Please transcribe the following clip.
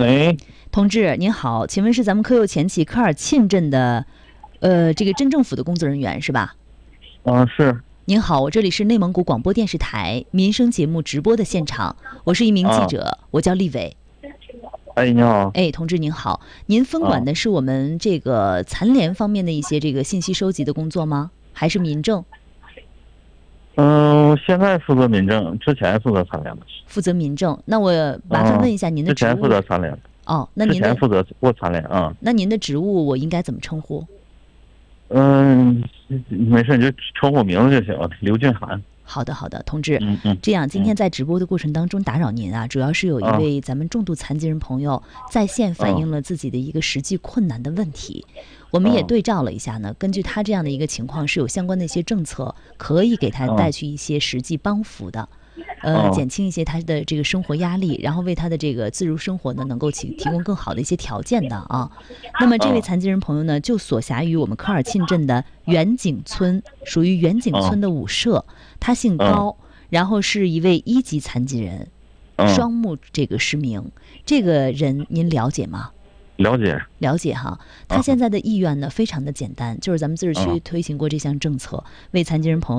喂， 同志您好，请问是咱们科右前旗科尔沁镇的，这个镇政府的工作人员是吧？ 是。 您好，我这里是内蒙古广播电视台民生节目直播的现场，我是一名记者，我叫丽伟。 哎，你好。 哎，同志您好，您分管的是我们这个残联方面的一些这个信息收集的工作吗？还是民政？ 现在负责民政，之前负责残联的。 负责民政，那我麻烦问一下您的职务。 之前负责残联。 哦，那您的之前负责过残联啊。 那您的职务我应该怎么称呼？ 没事，你就称呼名字就行了，刘俊涵。 好的，同志。这样，今嗯天在直播的过程当中打扰您啊，主要是有一位咱们重度残疾人朋友在线反映了自己的一个实际困难的问题，我们也对照了一下呢，根据他这样的一个情况，是有相关的一些政策可以给他带去一些实际帮扶的。减轻一些他的这个生活压力，然后为他的这个自如生活呢，能够提供更好的一些条件的啊。那么这位残疾人朋友呢，就所辖于我们科尔沁镇的远景村，属于远景村的舞社，他姓高，然后是一位1级残疾人，双目这个失明。这个人您了解吗？ 了解哈。他现在的意愿呢非常的简单，就是咱们自治区推行过这项政策，为残疾人朋友